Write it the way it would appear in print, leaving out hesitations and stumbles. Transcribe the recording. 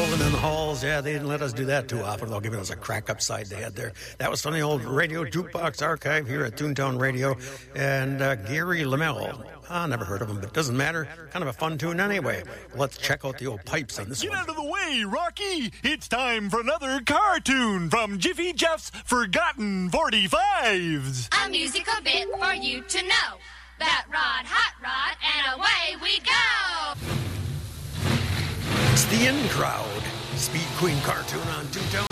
Children in the Halls, yeah, they didn't let us do that too often. They'll give us a crack upside the head there. That was from the old Radio Jukebox Archive here at Toontown Radio. And Gary Lamel. Never heard of him, but it doesn't matter. Kind of a fun tune anyway. Let's check out the old pipes on this one. Get out of the way, Rocky! It's time for another cartoon from Jiffy Jeff's Forgotten 45s. A musical bit for you to know. That rod, hot rod, and away we go! It's the In Crowd. Speed Queen cartoon on Toontown.